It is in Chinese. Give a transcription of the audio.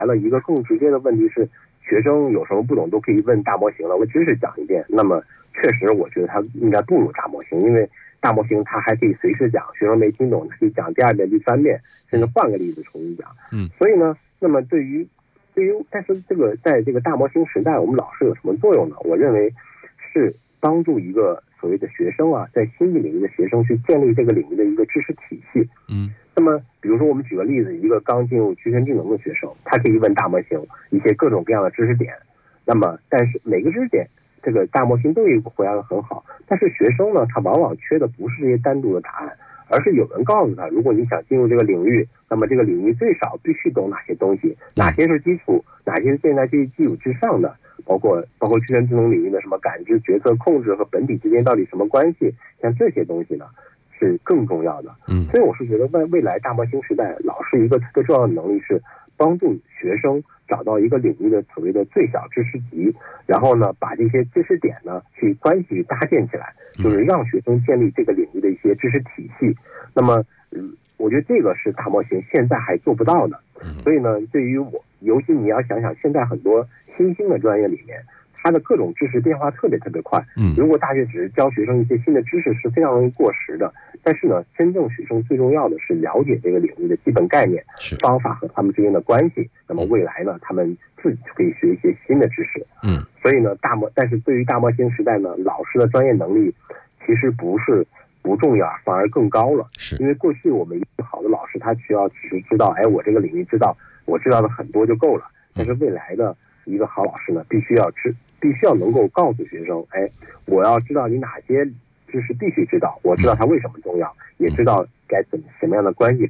来了一个更直接的问题是，学生有什么不懂都可以问大模型了，我知识讲一遍。那么确实，我觉得它应该不如大模型，因为大模型它还可以随时讲，学生没听懂可以讲第2遍、第3遍，甚至换个例子重新讲。所以呢，那么但是在这个大模型时代，我们老师有什么作用呢？我认为是帮助一个所谓的学生啊，在新领域的学生去建立这个领域的一个知识体系。那么比如说我们举个例子，一个刚进入机器人智能的学生，他可以问大模型一些各种各样的知识点。那么但是每个知识点，这个大模型都有回答的很好，但是学生呢，他往往缺的不是这些单独的答案，而是有人告诉他，如果你想进入这个领域，那么这个领域最少必须懂哪些东西，哪些是基础，哪些是现在基础之上的，包括机器人智能领域的什么感知、决策、控制和本体之间到底什么关系，像这些东西呢是更重要的。所以我是觉得未来大模型时代，老师一个特别重要的能力是帮助学生找到一个领域的所谓的最小知识集，然后呢，把这些知识点呢去关系去搭建起来，就是让学生建立这个领域的一些知识体系。那么，我觉得这个是大模型现在还做不到的。所以呢，对于我，尤其你要想想，现在很多新兴的专业里面，它的各种知识变化特别快。如果大学只是教学生一些新的知识，是非常容易过时的。但是呢，真正学生最重要的是了解这个领域的基本概念、方法和他们之间的关系。那么未来呢，他们自己可以学一些新的知识。所以呢，但是对于大模型时代呢，老师的专业能力其实不重要，反而更高了。因为过去我们一个好的老师，他需要只是知道，我这个领域我知道的很多就够了。但是未来的一个好老师呢，必须要能够告诉学生，我要知道你哪些知识必须知道，我知道它为什么重要，也知道该什么样的关系